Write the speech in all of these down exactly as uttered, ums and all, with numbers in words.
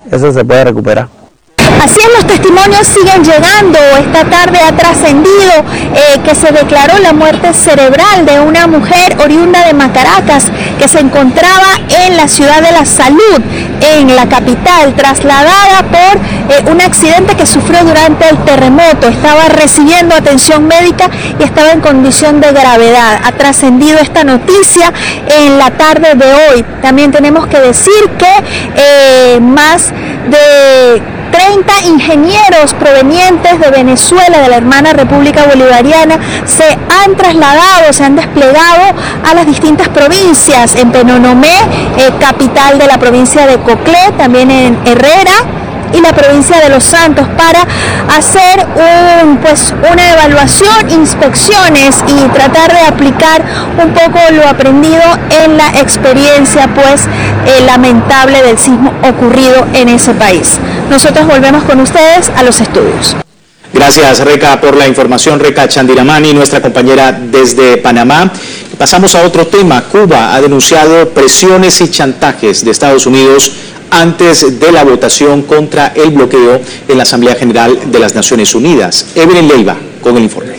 eso se puede recuperar. Así es, los testimonios siguen llegando. Esta tarde ha trascendido eh, que se declaró la muerte cerebral de una mujer oriunda de Macaracas que se encontraba en la ciudad de La Salud, en la capital, trasladada por eh, un accidente que sufrió durante el terremoto. Estaba recibiendo atención médica y estaba en condición de gravedad. Ha trascendido esta noticia en la tarde de hoy. También tenemos que decir que eh, más de treinta ingenieros provenientes de Venezuela, de la hermana República Bolivariana, se han trasladado, se han desplegado a las distintas provincias, en Penonomé, eh, capital de la provincia de Coclé, también en Herrera y la provincia de Los Santos, para hacer un, pues, una evaluación, inspecciones y tratar de aplicar un poco lo aprendido en la experiencia pues eh, lamentable del sismo ocurrido en ese país. Nosotros volvemos con ustedes a los estudios. Gracias, Reca, por la información. Reca Chandiramani, nuestra compañera desde Panamá. Pasamos a otro tema. Cuba ha denunciado presiones y chantajes de Estados Unidos antes de la votación contra el bloqueo en la Asamblea General de las Naciones Unidas. Evelyn Leiva con el informe.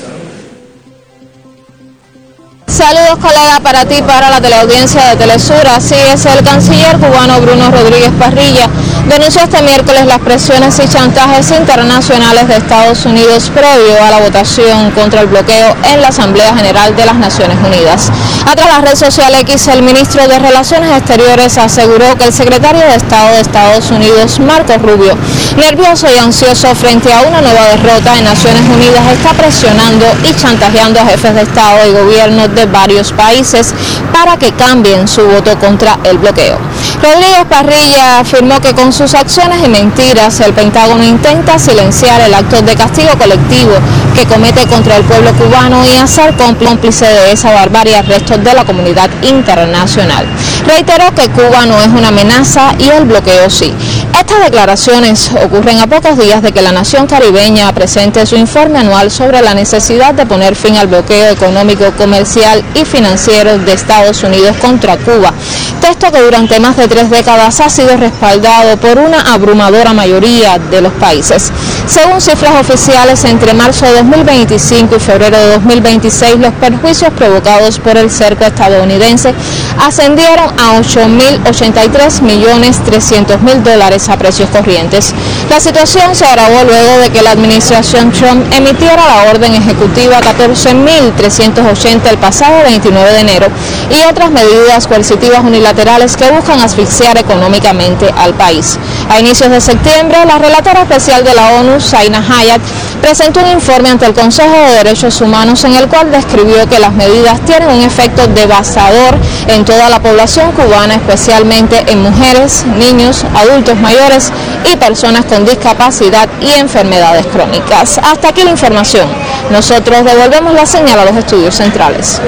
Saludos, colega, para ti, para la teleaudiencia de Telesur. Así es, el canciller cubano Bruno Rodríguez Parrilla denunció este miércoles las presiones y chantajes internacionales de Estados Unidos previo a la votación contra el bloqueo en la Asamblea General de las Naciones Unidas. A través de la red social X, el ministro de Relaciones Exteriores aseguró que el secretario de Estado de Estados Unidos, Marco Rubio, nervioso y ansioso frente a una nueva derrota en Naciones Unidas, está presionando y chantajeando a jefes de Estado y gobierno de varios países para que cambien su voto contra el bloqueo. Rodríguez Parrilla afirmó que con sus acciones y mentiras el Pentágono intenta silenciar el acto de castigo colectivo que comete contra el pueblo cubano y hacer cómplice de esa barbarie al resto de la comunidad internacional. Reiteró que Cuba no es una amenaza y el bloqueo sí. Estas declaraciones ocurren a pocos días de que la nación caribeña presente su informe anual sobre la necesidad de poner fin al bloqueo económico, comercial y financiero de Estados Unidos contra Cuba, texto que durante más de tres décadas ha sido respaldado por una abrumadora mayoría de los países. Según cifras oficiales, entre marzo de dos mil veinticinco y febrero de dos mil veintiséis, los perjuicios provocados por el cerco estadounidense ascendieron a ocho mil ochenta y tres millones trescientos mil dólares a precios corrientes. La situación se agravó luego de que la administración Trump emitiera la orden ejecutiva catorce mil trescientos ochenta el pasado veintinueve de enero y otras medidas coercitivas unilaterales que buscan asfixiar económicamente al país. A inicios de septiembre, la relatora especial de la ONU, Zaina Hayat, presentó un informe ante el Consejo de Derechos Humanos en el cual describió que las medidas tienen un efecto devastador en toda la población cubana, especialmente en mujeres, niños, adultos mayores y personas con discapacidad y enfermedades crónicas. Hasta aquí la información. Nosotros devolvemos la señal a los estudios centrales.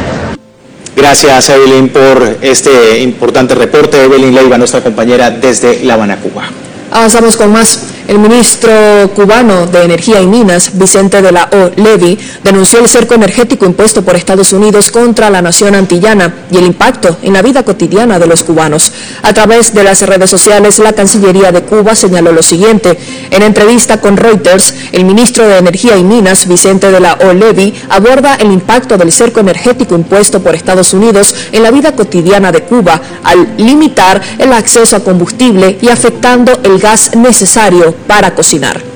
Gracias, Evelyn, por este importante reporte. Evelyn Leiva, nuestra compañera desde La Habana, Cuba. Avanzamos con más. El ministro cubano de Energía y Minas, Vicente de la O. Levy, denunció el cerco energético impuesto por Estados Unidos contra la nación antillana y el impacto en la vida cotidiana de los cubanos. A través de las redes sociales, la Cancillería de Cuba señaló lo siguiente. En entrevista con Reuters, el ministro de Energía y Minas, Vicente de la O. Levy, aborda el impacto del cerco energético impuesto por Estados Unidos en la vida cotidiana de Cuba al limitar el acceso a combustible y afectando el gas necesario para cocinar.